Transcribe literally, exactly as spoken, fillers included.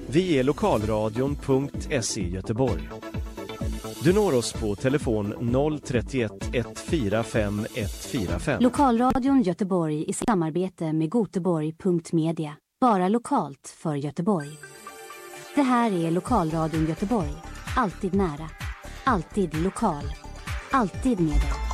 Vi är lokalradion punkt se Göteborg. Du når oss på telefon noll trettioett ett fyra fem ett fyra fem. Lokalradion Göteborg i samarbete med Goteborg punkt media. Bara lokalt för Göteborg. Det här är Lokalradion Göteborg. Alltid nära. Alltid lokal. Alltid med dig.